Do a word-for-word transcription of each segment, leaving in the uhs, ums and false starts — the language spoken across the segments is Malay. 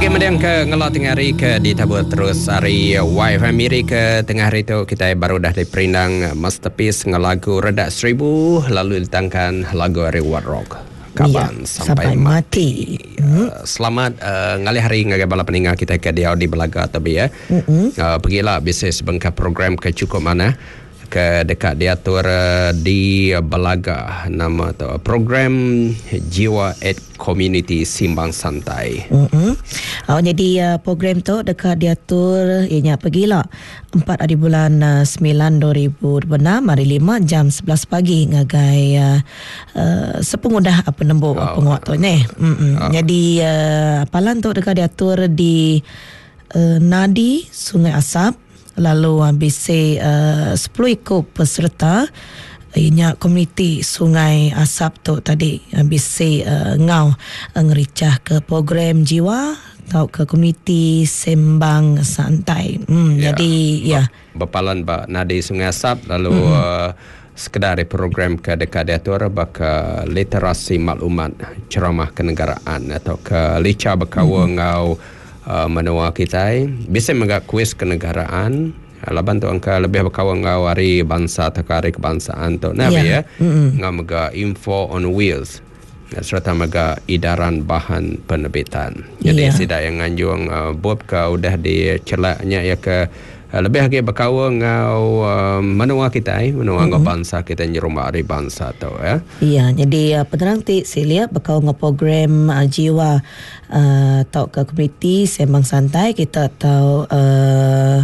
Bagi mendang ke ngelak tengah hari ke ditabur terus hari Wife Amerika tengah hari tu kita baru dah diperindang masterpiece ngelagu Redak Seribu lalu ditangkan lagu hari What Rock Kaban ya, sampai, sampai mati. mati. Hmm. Uh, selamat uh, ngali hari ngagai bala peninggal kita ke dia di Belaga tapi ya. Mm-hmm. Uh, pergilah bisnes bengkak program ke cukup mana ke dekat diatur uh, di Belaga nama tu program Jiwa at Community Simbang Santai. Mm-hmm. Oh, jadi uh, program tu dekat diatur ianya pergilah empat hari bulan uh, sembilan dua ribu dua puluh enam hari lima jam sebelas pagi ngagai uh, uh, sepengudah apa nembok oh. penguat tu ni. Mm-hmm. Oh. Jadi uh, apalan tu dekat diatur di uh, Nadi Sungai Asap. Lalu habis uh, sepuluh ikut peserta ianya komuniti Sungai Asap tu tadi habis uh, ngau uh, ngericah ke program jiwa atau ke komuniti Sembang Santai. Hmm, ya. Jadi ya. Berpalan ba Nadi Sungai Asap lalu hmm. uh, sekedar program ke dekat diatur baka literasi maklumat ceramah kenegaraan atau ke lica bakawa hmm. ngau Uh, menua kita bisa megak kuis kenegaraan laban tu angka lebih berkawan ngau hari bangsa atau hari kebangsaan tu nabi yeah. ya mm-hmm. ngau mega info on wheels serta mega edaran bahan penerbitan jadi yeah. sidak yang nganjung uh, buat ke udah dicelaknya ya ke uh, lebih lagi berkawan ngau uh, menua kita menua mm-hmm. ngau bangsa kita nyerumah hari bangsa tu ya iya yeah, jadi uh, penerang ti silia berkawan ngau program uh, jiwa Uh, tahu ke komuniti Sembang Santai kita tahu uh,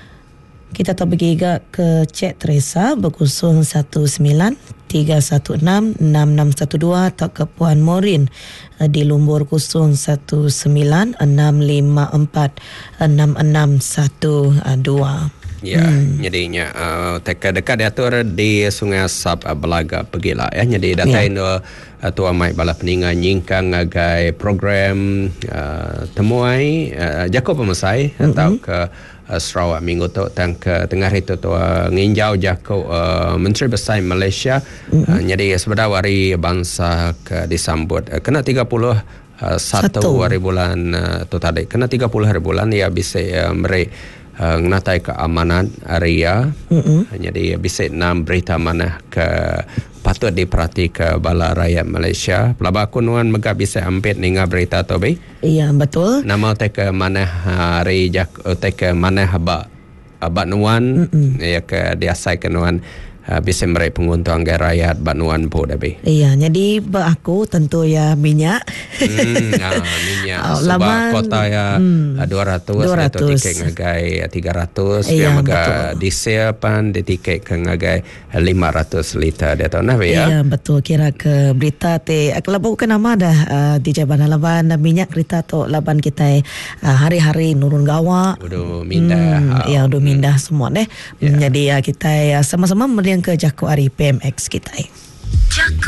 kita tahu pergi ke Cik Teresa berkosong satu sembilan tiga satu enam enam enam satu dua atau ke Puan Morin uh, di Lumbur kosong satu sembilan enam lima empat enam enam satu dua. Ya, hmm. jadinya uh, teka dekat diatur di Sungai Asap uh, Belaga pergilah ya. Jadi datain yeah. uh, tua mai bala peningan nyingkang ngagai program uh, temuai uh, Jakob Pemasai mm-hmm. atau ke uh, Sarawak minggu tu tang ke tengah itu tu uh, nginjau Jakob uh, Menteri Besar Malaysia. Mm-hmm. Uh, jadi sebenarnya hari bangsa ke disambut uh, kena tiga puluh uh, satu hari bulan uh, tu tadi kena tiga puluh hari bulan ya bisa uh, meri Uh, ngatai keamanan area mm-hmm. jadi bisa enam berita mana ke patut diperhati ke bala rakyat Malaysia pelabak kunuan mega bisa ambil ninga berita tu be iya betul nama te ke mana hari jak te ke mana haba banuan mm-hmm. ya ke diasai kenuan Uh, bisa meraih penguntung anggai rakyat banuan po dabi. Iya, jadi aku tentu ya minyak. Hmm, ah, minyak. Oh, sebab laman, kota ya hmm, dua ratus atau tiket ngagai tiga ratus. Iya, maga diesel pan di tiket ke ngagai lima ratus liter dia tahu nah ya. Iya, betul kira ke berita te kalau bukan nama dah uh, di Jabatan Laban minyak berita tu laban kita uh, hari-hari nurun gawa. Udah mindah. Hmm, oh. Ya, udah mindah hmm. semua deh. Yeah. Jadi ya kita ya sama-sama meriang ke Jaku Ari P M X kita.